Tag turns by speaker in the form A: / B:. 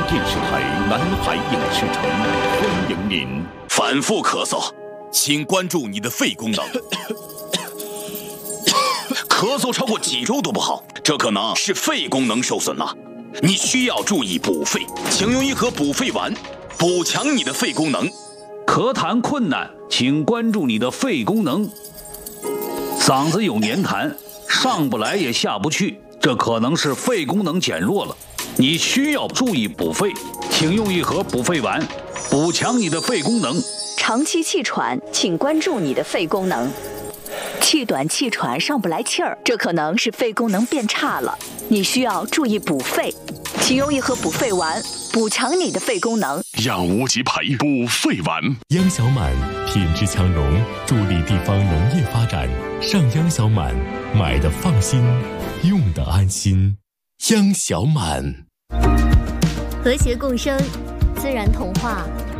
A: 电视台南海影视城欢迎您。
B: 反复咳嗽，请关注你的肺功能。咳嗽超过几周都不好，这可能是肺功能受损了。你需要注意补肺，请用一盒补肺丸，补强你的肺功能。
C: 咳痰困难，请关注你的肺功能。嗓子有黏痰，上不来也下不去，这可能是肺功能减弱了。你需要注意补肺，请用一盒补肺丸，补强你的肺功能。
D: 长期气喘，请关注你的肺功能。气短气喘上不来气儿，这可能是肺功能变差了，你需要注意补肺，请用一盒补肺丸，补强你的肺功能。
A: 让无极培补肺丸。
E: 央小满品质强农，助力地方农业发展。上央小满，买的放心，用的安心。央小满，
F: 和谐共生，自然童话。